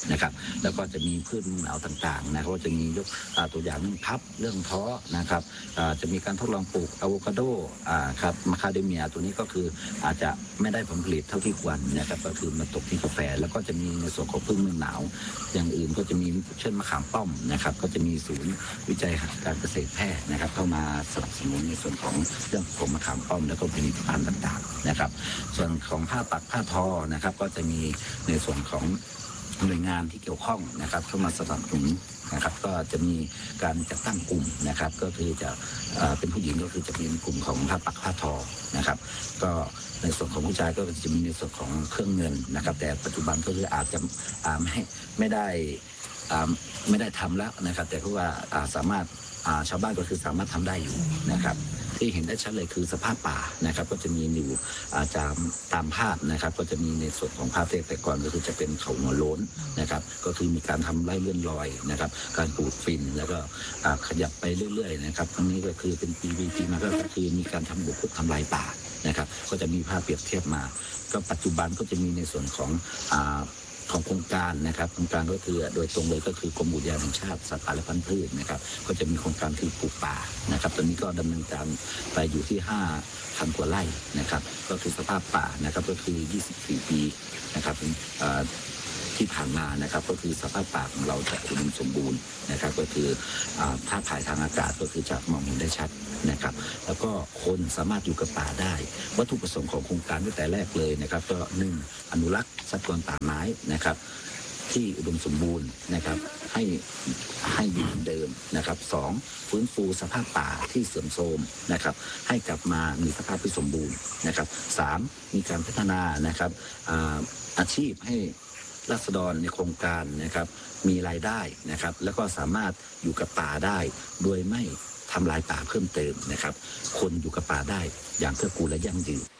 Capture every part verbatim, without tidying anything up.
นะครับแล้วก็จะมีพืชหนาวต่างๆนะครับก็จะมียกตัวอย่างเรื่องพับเรื่องท้อนะครับจะมีการทดลองปลูกอะโวคาโดครับมาคาเดเมียตัวนี้ก็คืออาจจะไม่ได้ผลผลิตเท่าที่ควรนะครับก็คือมาตกที่กาแฟแล้วก็จะมีในส่วนของพืชเมืองหนาวอย่างอื่นก็จะมีเช่นมะขามป้อมนะครับก็จะมีศูนย์วิจัยการเกษตรแพทย์นะครับเข้ามาสนับสนุนในส่วนของเรื่องของมะขามป้อมแล้วก็ผลิตภัณฑ์ต่างๆนะครับส่วนของผ้าปักผ้าทอนะครับก็จะมีในส่วนของหน่วยงานที่เกี่ยวข้องนะครับเข้ามาสนับสนุนนะครับก็จะมีการจัดตั้งกลุ่มนะครับก็คือจะเป็นผู้หญิงก็คือจะเป็นกลุ่มของผ้าปักผ้าทอนะครับก็ในส่วนของผู้ชายก็จะมีในส่วนของเครื่องเงินนะครับแต่ปัจจุบันก็คืออาจจะไม่ไม่ได้ไม่ได้ทำแล้วนะครับแต่เพราะว่าสามารถชาวบ้านก็คือสามารถทำได้อยู่นะครับที่เห็นได้ชัดเลยคือสภาพป่านะครับก็จะมีอยู่อาจจะตามภาพนะครับก็จะมีในส่วนของภาพแต่ก่อนก็คือจะเป็นเขาหัวโล้นนะครับก็คือมีการทำไร่เลื่อนลอยนะครับการปลูกฝิ่นแล้วก็ขยับไปเรื่อยๆนะครับครั้งนี้ก็คือเป็นปีปีมาก็คือมีการทำบุกรุกทำลายป่านะครับก็จะมีภาพเปรียบเทียบมาก็ปัจจุบันก็จะมีในส่วนของของโครงการนะครับโครงการก็คือโดยตรงเลยก็คือกรมอุทยานแห่งชาติสัตว์ป่าและพันธุ์พืชนะครับก็จะมีโครงการคือปลูกป่านะครับตอนนี้ก็ดำเนินการไปอยู่ที่ห้าพันกว่าไร่นะครับก็คือสภาพป่านะครับก็คือยี่สิบสี่ปีนะครับที่ผ่านมานะครับก็คือสภาพป่าของเราจะอุดมสมบูรณ์นะครับก็คือภาพถ่ายทางอากาศก็คือจะมองเห็นได้ชัดนะครับแล้วก็คนสามารถอยู่กับป่าได้วัตถุประสงค์ของโครงการตั้งแต่แรกเลยนะครับก็หนึ่งอนุรักษ์ทรัพยากรป่าไม้นะครับที่อุดมสมบูรณ์นะครับให้ให้อยู่เหมือนเดิมนะครับสองฟื้นฟูสภาพป่าที่เสื่อมโทรมนะครับให้กลับมามีสภาพที่สมบูรณ์นะครับสามมีการพัฒนานะครับอาอาชีพให้ราษฎรในโครงการนะครับมีรายได้นะครับแล้วก็สามารถอยู่กับป่าได้โดยไม่ทำลายป่าเพิ่มเติมนะครับคนอยู่กับป่าได้อย่างเพื่อกูลและยั่งยืน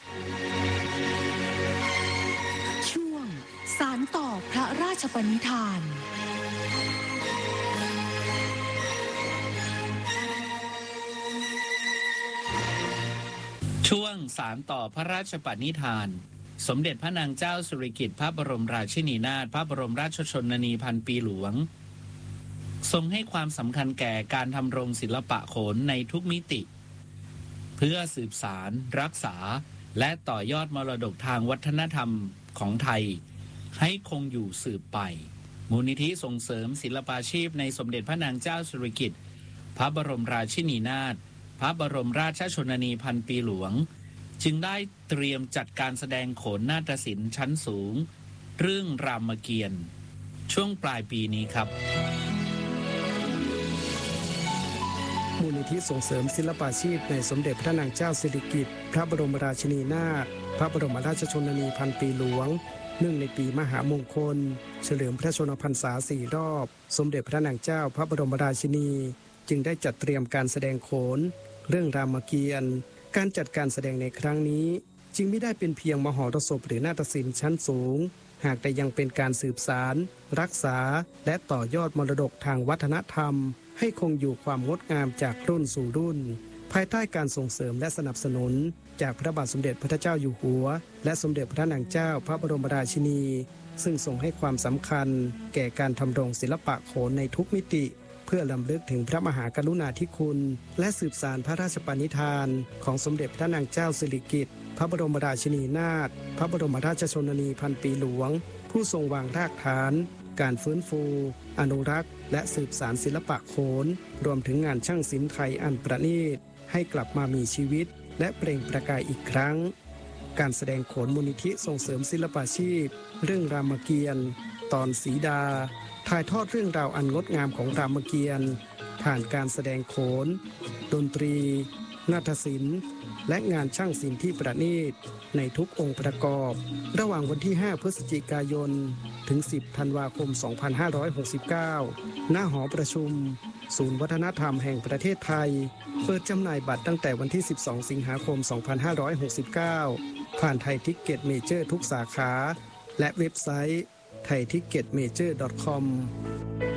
ช่วงสานต่อพระราชปณิธานช่วงสานต่อพระราชปณิธานสมเด็จพระนางเจ้าสิริกิติ์พระบรมราชินีนาถพระบรมราชชนนีพันปีหลวงทรงให้ความสำคัญแก่การทำรงศิลปะโขนในทุกมิติเพื่อสืบสารรักษาและต่อยอดมรดกทางวัฒนธรรมของไทยให้คงอยู่สืบไปมูลนิธิส่งเสริมศิลปาชีพในสมเด็จพระนางเจ้าสิริกิติ์พระบรมราชินีนาถพระบรมราชชนนีพันปีหลวงจึงได้เตรียมจัดการแสดงโขนนาฏศิลป์ชั้นสูงเรื่องรามเกียรติ์ช่วงปลายปีนี้ครับมูลนิธิส่งเสริมศิลปาชีพในสมเด็จพระนางเจ้าสิริกิติ์พระบรมราชินีนาถพระบรมราชชนนีพันปีหลวงเนื่องในปีมหามงคลเฉลิมพระชนมพรรษาสี่รอบสมเด็จพระนางเจ้าพระบรมราชินีจึงได้จัดเตรียมการแสดงโขนเรื่องรามเกียรติ์การจัดการแสดงในครั้งนี้จึงไม่ได้เป็นเพียงมหรสพหรือนาฏศิลป์ชั้นสูงหากแต่ยังเป็นการสืบสารรักษาและต่อยอดมรดกทางวัฒนธรรมให้คงอยู่ความงดงามจากรุ่นสู่รุ่นภายใต้การส่งเสริมและสนับสนุนจากพระบาทสมเด็จพระเจ้าอยู่หัวและสมเด็จพระนางเจ้าพระบรมราชินีซึ่งทรงให้ความสำคัญแก่การทำรงศิลปะโขนในทุกมิติเพื่อรำลึกถึงพระมหากรุณาธิคุณและสืบสานพระราชปณิธานของสมเด็จพระนางเจ้าสิริกิติ์พระบรมราชินีนาถพระบรมราชชนนีพันปีหลวงผู้ทรงวางรากฐานการฟื้นฟูอนุรักษ์และสืบสานศิลปะโขนรวมถึงงานช่างศิลป์ไทยอันประณีตให้กลับมามีชีวิตและเปล่งประกายอีกครั้งการแสดงโขนมูลนิธิส่งเสริมศิลปาชีพเรื่องรามเกียรติ์ตอนสีดาถ่ายทอดเรื่องราวอันงดงามของรามเกียรติ์ผ่านการแสดงโขนดนตรีนาฏศิลป์และงานช่างศิลป์ที่ประณีตในทุกองค์ประกอบระหว่างวันที่ห้าพฤศจิกายนถึงสิบธันวาคมสองพันห้าร้อยหกสิบเก้าณหอประชุมศูนย์วัฒนธรรมแห่งประเทศไทยเปิดจำหน่ายบัตรตั้งแต่วันที่สิบสองสิงหาคมสองพันห้าร้อยหกสิบเก้าผ่านไทยทิกเก็ตเมเจอร์ทุกสาขาและเว็บไซต์ ไทยทิกเก็ตเมเจอร์ ดอท คอม